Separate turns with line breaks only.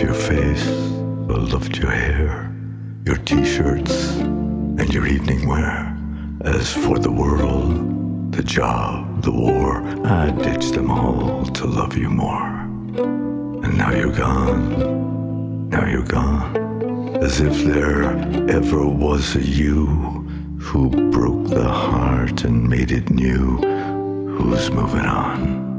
your face, I loved your hair, your t-shirts, and your evening wear. As for the world, the job, the war, I ditched them all to love you more. And now you're gone, now you're gone, as if there ever was a you who broke the heart and made it new, who's moving on.